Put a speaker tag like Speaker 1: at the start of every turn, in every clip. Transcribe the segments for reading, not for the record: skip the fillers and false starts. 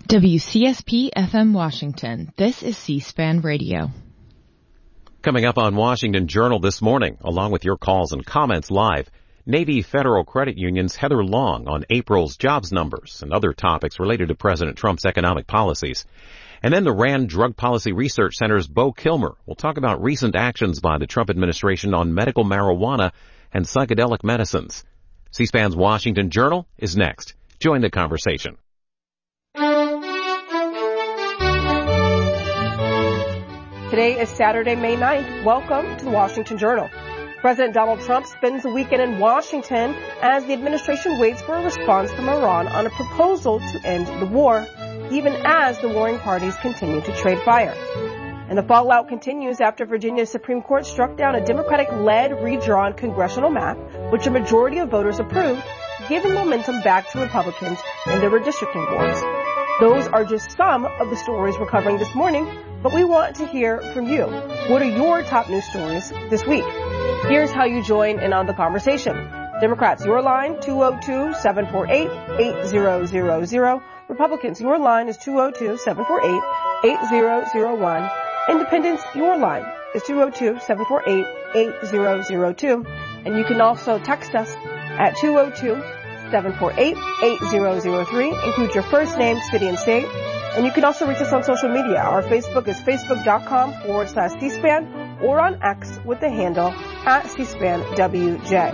Speaker 1: WCSP-FM Washington. This is C-SPAN Radio.
Speaker 2: Coming up on Washington Journal this morning, along with your calls and comments live, Navy Federal Credit Union's Heather Long on April's jobs numbers and other topics related to President Trump's economic policies. And then the RAND Drug Policy Research Center's Bo Kilmer will talk about recent actions by the Trump administration on medical marijuana and psychedelic medicines. C-SPAN's Washington Journal is next. Join the conversation.
Speaker 3: Today is Saturday, May 9th. Welcome to the Washington Journal. President Donald Trump spends the weekend in Washington as the administration waits for a response from Iran on a proposal to end the war, even as the warring parties continue to trade fire. And the fallout continues after Virginia's Supreme Court struck down a Democratic-led redrawn congressional map, which a majority of voters approved, giving momentum back to Republicans in their redistricting wars. Those are just some of the stories we're covering this morning, but we want to hear from you. What are your top news stories this week? Here's how you join in on the conversation. Democrats, your line, 202-748-8000. Republicans, your line is 202-748-8001. Independents, your line is 202-748-8002. And you can also text us at 202-748-8003. Include your first name, city, and state. And you can also reach us on social media. Our Facebook is facebook.com/C-SPAN or on X with the handle @C-SPANWJ.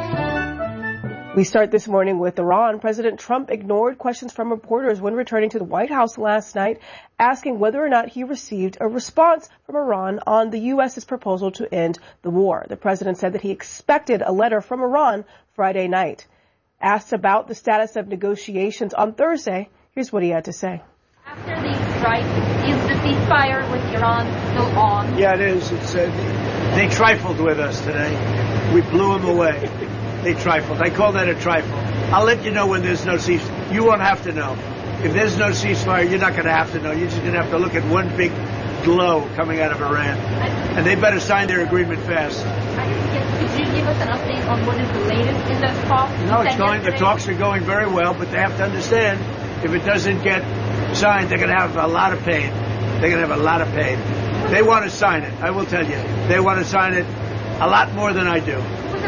Speaker 3: We start this morning with Iran. President Trump ignored questions from reporters when returning to the White House last night, asking whether or not he received a response from Iran on the U.S.'s proposal to end the war. The president said that he expected a letter from Iran Friday night. Asked about the status of negotiations on Thursday, here's what he had to say.
Speaker 4: After the strike, is the ceasefire with Iran still on?
Speaker 5: Yeah, it is. They trifled with us today. We blew them away. They trifled. I call that a trifle. I'll let you know when there's no ceasefire. You won't have to know. If there's no ceasefire, you're not going to have to know. You're just going to have to look at one big glow coming out of Iran. And they better sign their agreement fast.
Speaker 4: Could you give us an update on what is the latest in those talks?
Speaker 5: No, the talks are going very well, but they have to understand if it doesn't get signed, they're going to have a lot of pain. They're going to have a lot of pain. They want to sign it, I will tell you. They want to sign it a lot more than I do.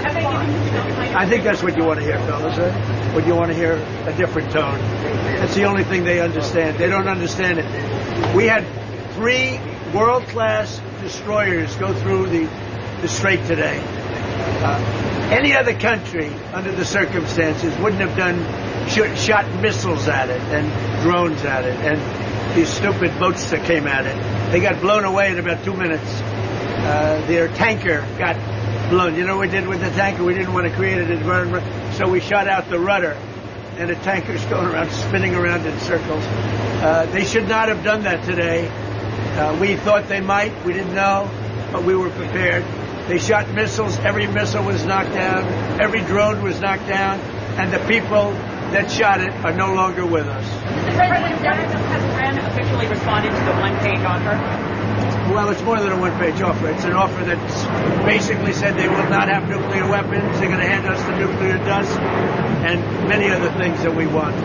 Speaker 5: I think that's what you want to hear, fellas, right? What you want to hear, a different tone. That's the only thing they understand. They don't understand it. We had 3 world-class destroyers go through the strait today. Any other country, under the circumstances, wouldn't have shot missiles at it and drones at it and these stupid boats that came at it. They got blown away in about 2 minutes. Their tanker got blown. You know what we did with the tanker? We didn't want to create an environment, so we shot out the rudder, and the tanker's going around, spinning around in circles. They should not have done that today. We thought they might. We didn't know, but we were prepared. They shot missiles. Every missile was knocked down. Every drone was knocked down. And the people that shot it are no longer with us.
Speaker 6: Mr. President, has Iran officially responded to the one-page offer?
Speaker 5: Well, it's more than a one-page offer. It's an offer that's basically said they will not have nuclear weapons. They're going to hand us the nuclear dust and many other things that we want.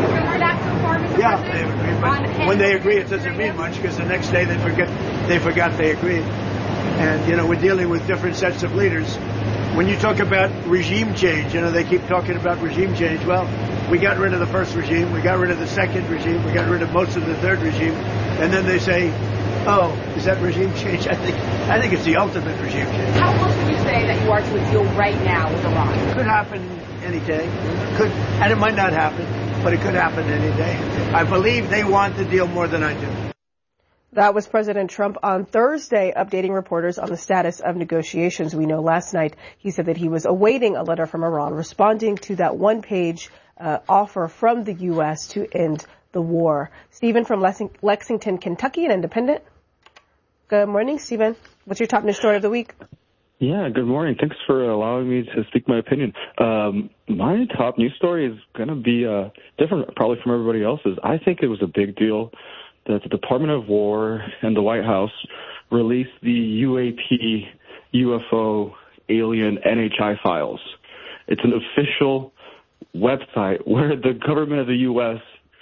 Speaker 5: Yeah, they agree. But when they agree, it doesn't mean much because the next day they forgot they agreed. And, you know, we're dealing with different sets of leaders. When you talk about regime change, you know, they keep talking about regime change. Well, we got rid of the first regime. We got rid of the second regime. We got rid of most of the third regime. And then they say, oh, is that regime change? I think it's the ultimate regime change.
Speaker 6: How close would you say that you are to a deal right now with Iran?
Speaker 5: It could happen any day. And it might not happen, but it could happen any day. I believe they want the deal more than I do.
Speaker 3: That was President Trump on Thursday updating reporters on the status of negotiations. We know last night he said that he was awaiting a letter from Iran responding to that one-page offer from the U.S. to end the war. Stephen from Lexington, Kentucky, an independent. Good morning, Stephen. What's your top news story of the week?
Speaker 7: Yeah, good morning. Thanks for allowing me to speak my opinion. My top news story is going to be different probably from everybody else's. I think it was a big deal that the Department of War and the White House released the UAP, UFO, alien NHI files. It's an official website where the government of the U.S.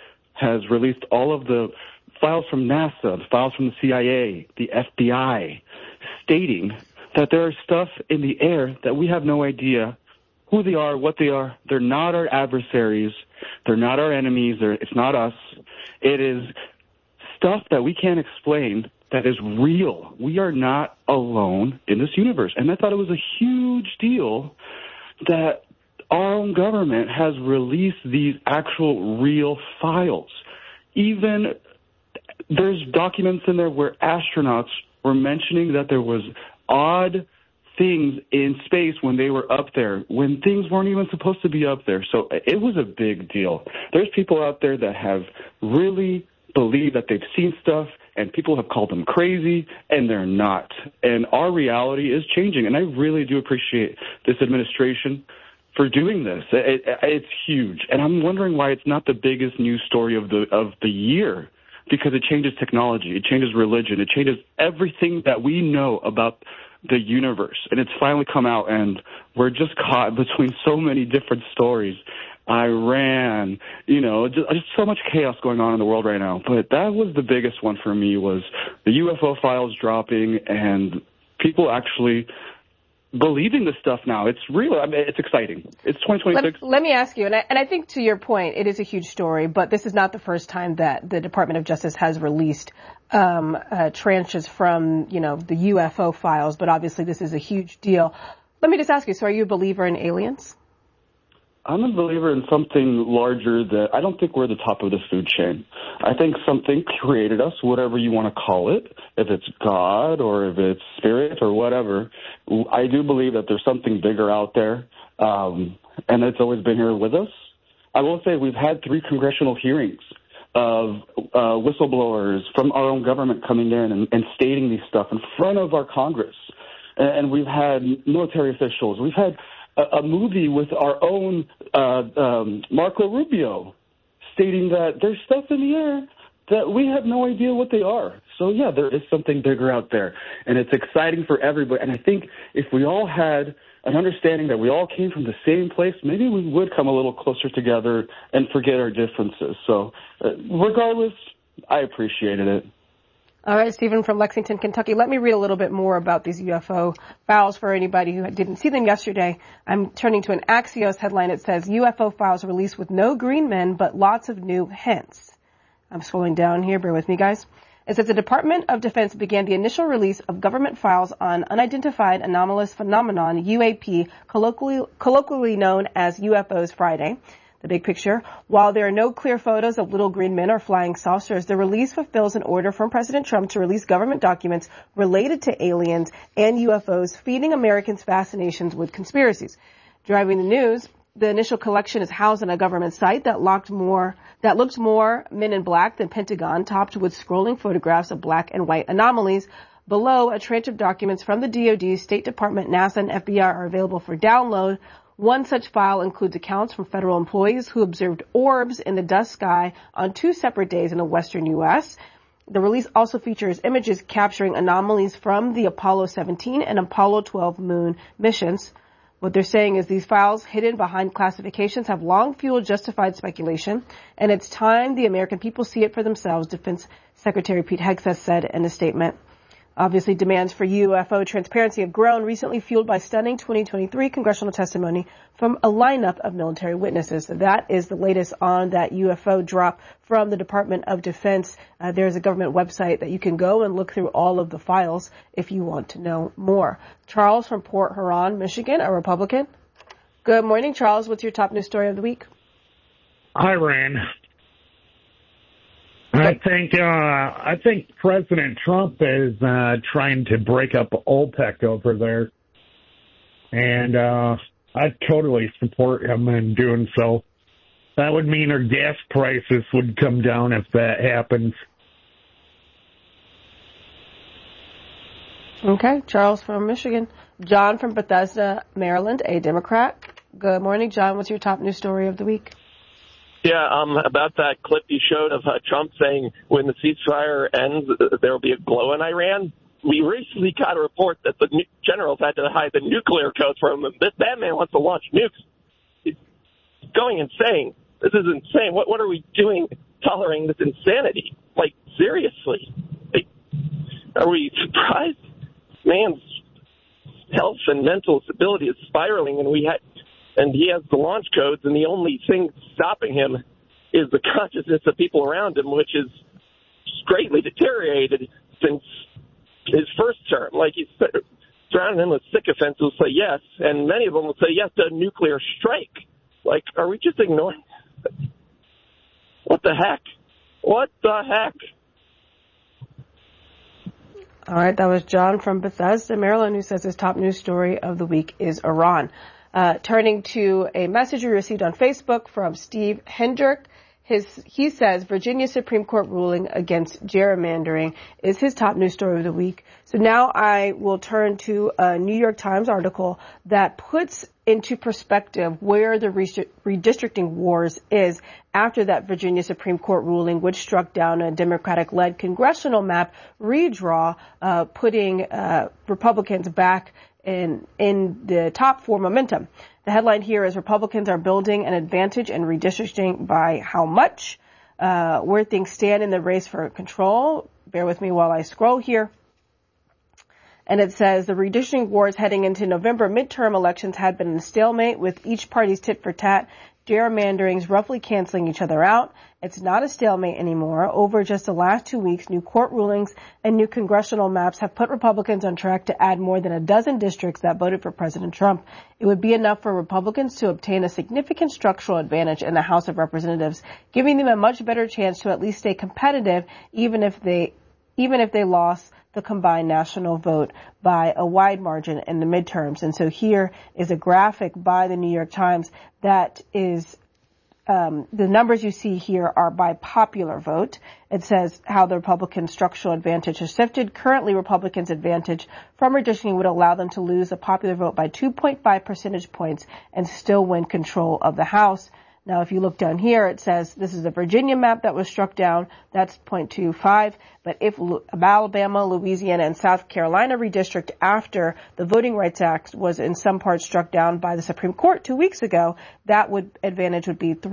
Speaker 7: has released all of the files from NASA, the files from the CIA, the FBI, stating that there is stuff in the air that we have no idea who they are, what they are. They're not our adversaries. They're not our enemies. It's not us. It is stuff that we can't explain that is real. We are not alone in this universe. And I thought it was a huge deal that our own government has released these actual real files. Even there's documents in there where astronauts were mentioning that there was odd things in space when they were up there, when things weren't even supposed to be up there. So it was a big deal. There's people out there that have really believed that they've seen stuff, and people have called them crazy, and they're not. And our reality is changing, and I really do appreciate this administration for doing this. It's huge, and I'm wondering why it's not the biggest news story of the year, because it changes technology, it changes religion, it changes everything that we know about the universe. And it's finally come out, and we're just caught between so many different stories. Iran, just so much chaos going on in the world right now. But that was the biggest one for me, was the UFO files dropping and people actually believing this stuff now. It's real. I mean, it's exciting. It's 2026.
Speaker 3: Let me ask you, and I think to your point, it is a huge story, but this is not the first time that the Department of Justice has released tranches from, the UFO files, but obviously this is a huge deal. Let me just ask you, so are you a believer in aliens?
Speaker 7: I'm a believer in something larger that I don't think we're the top of the food chain. I think something created us, whatever you want to call it, if it's God or if it's spirit or whatever. I do believe that there's something bigger out there, and it's always been here with us. I will say we've had 3 congressional hearings of whistleblowers from our own government coming in and stating these stuff in front of our Congress. And we've had military officials. We've had a movie with our own Marco Rubio stating that there's stuff in the air that we have no idea what they are. So, yeah, there is something bigger out there, and it's exciting for everybody. And I think if we all had an understanding that we all came from the same place, maybe we would come a little closer together and forget our differences. So, regardless, I appreciated it.
Speaker 3: All right, Stephen from Lexington, Kentucky. Let me read a little bit more about these UFO files for anybody who didn't see them yesterday. I'm turning to an Axios headline. It says, UFO files released with no green men, but lots of new hints. I'm scrolling down here. Bear with me, guys. It says the Department of Defense began the initial release of government files on unidentified anomalous phenomenon, UAP, colloquially known as UFOs Friday. The big picture, while there are no clear photos of little green men or flying saucers, the release fulfills an order from President Trump to release government documents related to aliens and UFOs, feeding Americans' fascinations with conspiracies. Driving the news, the initial collection is housed on a government site that looked more Men in Black than Pentagon, topped with scrolling photographs of black and white anomalies. Below, a tranche of documents from the DoD, State Department, NASA, and FBI are available for download. One such file includes accounts from federal employees who observed orbs in the dusk sky on 2 separate days in the western U.S. The release also features images capturing anomalies from the Apollo 17 and Apollo 12 moon missions. What they're saying is these files, hidden behind classifications, have long fueled justified speculation, and it's time the American people see it for themselves, Defense Secretary Pete Hegseth said in a statement. Obviously, demands for UFO transparency have grown, recently fueled by stunning 2023 congressional testimony from a lineup of military witnesses. So that is the latest on that UFO drop from the Department of Defense. There's a government website that you can go and look through all of the files if you want to know more. Charles from Port Huron, Michigan, a Republican. Good morning, Charles. What's your top news story of the week?
Speaker 8: Hi, Rand. I think President Trump is trying to break up OPEC over there, and I totally support him in doing so. That would mean our gas prices would come down if that happens.
Speaker 3: Okay, Charles from Michigan. John from Bethesda, Maryland, a Democrat. Good morning, John. What's your top news story of the week?
Speaker 9: Yeah, about that clip you showed of Trump saying when the ceasefire ends, there will be a glow in Iran. We recently got a report that the generals had to hide the nuclear codes from him. That man wants to launch nukes. He's going insane. This is insane. What are we doing tolerating this insanity. Like, seriously. Like, are we surprised? Man's health and mental stability is spiraling, and he has the launch codes, and the only thing stopping him is the consciousness of people around him, which is greatly deteriorated since his first term. Like, he's surrounding him with sycophants who will say yes, and many of them will say yes to a nuclear strike. Like, are we just ignoring? What the heck? What the heck?
Speaker 3: All right, that was John from Bethesda, Maryland, who says his top news story of the week is Iran. Turning to a message we received on Facebook from Steve Hendrick. He says Virginia Supreme Court ruling against gerrymandering is his top news story of the week. So now I will turn to a New York Times article that puts into perspective where the redistricting wars is after that Virginia Supreme Court ruling, which struck down a Democratic-led congressional map redraw, putting Republicans back in the top for momentum. The headline here is Republicans are building an advantage in redistricting by how much? Where things stand in the race for control. Bear with me while I scroll here. And it says the redistricting wars heading into November midterm elections had been in stalemate, with each party's tit for tat gerrymanderings roughly canceling each other out. It's not a stalemate anymore. Over just the last 2 weeks, new court rulings and new congressional maps have put Republicans on track to add more than a dozen districts that voted for President Trump. It would be enough for Republicans to obtain a significant structural advantage in the House of Representatives, giving them a much better chance to at least stay competitive, even if they lost the combined national vote by a wide margin in the midterms. And so here is a graphic by the New York Times that is the numbers you see here are by popular vote. It says how the Republican structural advantage has shifted. Currently, Republicans' advantage from redistricting would allow them to lose the popular vote by 2.5 percentage points and still win control of the House. Now, if you look down here, it says this is the Virginia map that was struck down. That's 0.25. But if Alabama, Louisiana, and South Carolina redistrict after the Voting Rights Act was in some parts struck down by the Supreme Court 2 weeks ago, that advantage would be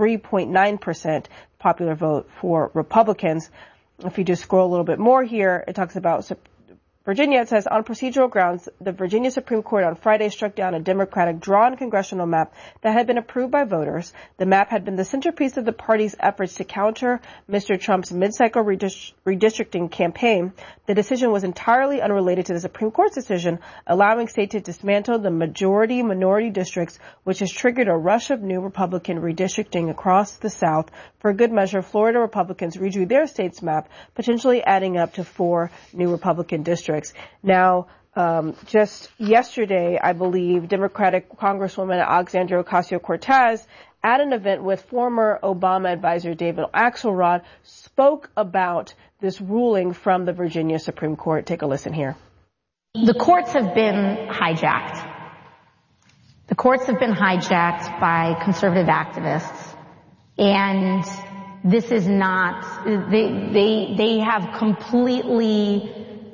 Speaker 3: 3.9% popular vote for Republicans. If you just scroll a little bit more here, it talks about Virginia. It says, on procedural grounds, the Virginia Supreme Court on Friday struck down a Democratic drawn congressional map that had been approved by voters. The map had been the centerpiece of the party's efforts to counter Mr. Trump's mid-cycle redistricting campaign. The decision was entirely unrelated to the Supreme Court's decision, allowing states to dismantle the majority-minority districts, which has triggered a rush of new Republican redistricting across the South. For good measure, Florida Republicans redrew their state's map, potentially adding up to 4 new Republican districts. Now, just yesterday, I believe, Democratic Congresswoman Alexandria Ocasio-Cortez at an event with former Obama advisor David Axelrod spoke about this ruling from the Virginia Supreme Court. Take a listen here.
Speaker 10: The courts have been hijacked. The courts have been hijacked by conservative activists. And this is not, they have completely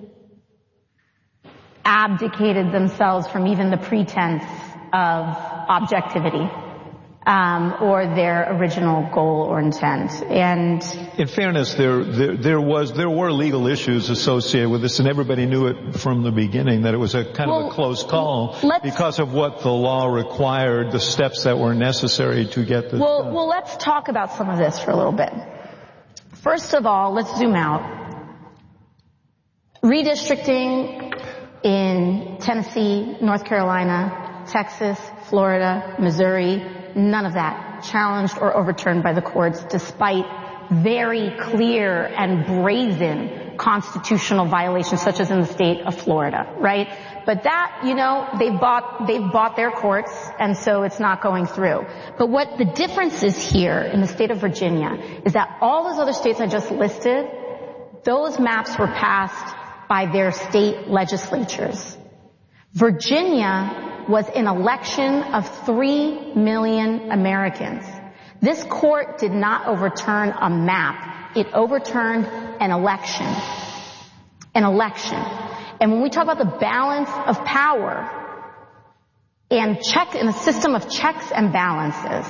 Speaker 10: abdicated themselves from even the pretense of objectivity, or their original goal or intent. And
Speaker 11: in fairness, there were legal issues associated with this, and everybody knew it from the beginning that it was a kind of a close call because of what the law required, the steps that were necessary to get this done.
Speaker 10: Well, let's talk about some of this for a little bit. First of all, let's zoom out. Redistricting in Tennessee, North Carolina, Texas, Florida, Missouri, none of that challenged or overturned by the courts, despite very clear and brazen constitutional violations, such as in the state of Florida, right? But that, they've bought their courts, and so it's not going through. But what the difference is here in the state of Virginia is that all those other states I just listed, those maps were passed by their state legislatures. Virginia was an election of 3 million Americans. This court did not overturn a map. It overturned an election. An election. And when we talk about the balance of power and a system of checks and balances,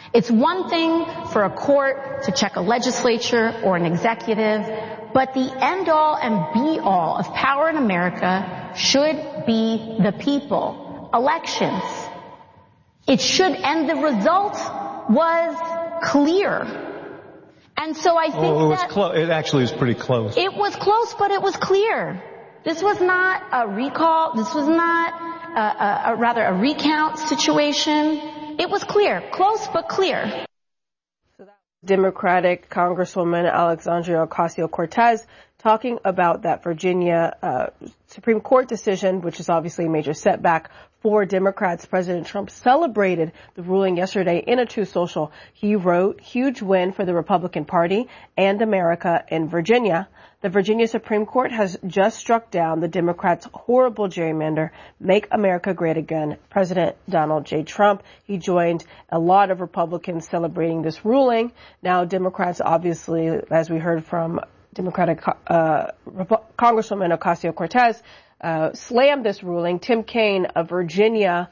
Speaker 10: It's one thing for a court to check a legislature or an executive, but the end-all and be-all of power in America should be the people. Elections. It should, and the result was clear. And so I think
Speaker 11: it actually was pretty close.
Speaker 10: It was close, but it was clear. This was not a recall. This was not a recount situation. It was clear. Close, but clear.
Speaker 3: Democratic Congresswoman Alexandria Ocasio-Cortez talking about that Virginia Supreme Court decision, which is obviously a major setback for Democrats. President Trump celebrated the ruling yesterday in a Truth Social. He wrote, "Huge win for the Republican Party and America in Virginia. The Virginia Supreme Court has just struck down the Democrats' horrible gerrymander, Make America Great Again." President Donald J. Trump, he joined a lot of Republicans celebrating this ruling. Now, Democrats, obviously, as we heard from Democratic Congresswoman Ocasio-Cortez, slammed this ruling. Tim Kaine, a Virginia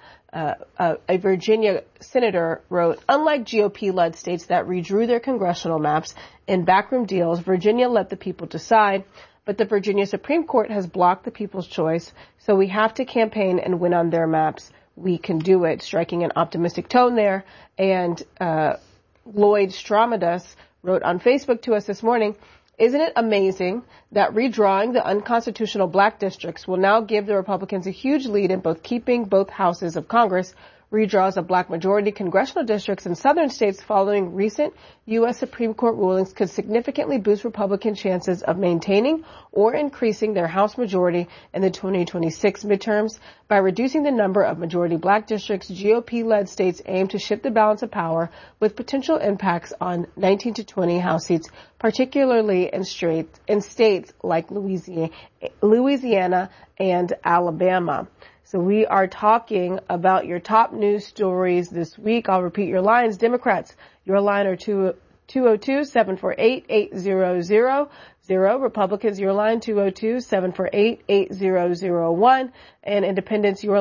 Speaker 3: senator, wrote, "Unlike GOP-led states that redrew their congressional maps in backroom deals, Virginia let the people decide, but the Virginia Supreme Court has blocked the people's choice, so we have to campaign and win on their maps. We can do it," striking an optimistic tone there. And Lloyd Stromidus wrote on Facebook to us this morning, "Isn't it amazing that redrawing the unconstitutional black districts will now give the Republicans a huge lead in both keeping both houses of Congress? Redraws of black majority congressional districts in southern states following recent U.S. Supreme Court rulings could significantly boost Republican chances of maintaining or increasing their House majority in the 2026 midterms. By reducing the number of majority black districts, GOP-led states aim to shift the balance of power with potential impacts on 19 to 20 House seats, particularly in states like Louisiana and Alabama." So we are talking about your top news stories this week. I'll repeat your lines. Democrats, your line are 202-748-8000. Republicans, your line 202-748-8001. And Independents, your